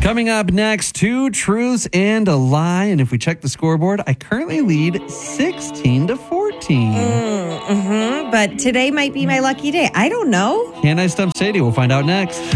Coming up next, 2 truths and a lie. And if we check the scoreboard, I currently lead 16-14. But today might be my lucky day. I don't know. Can I stump Sadie? We'll find out next.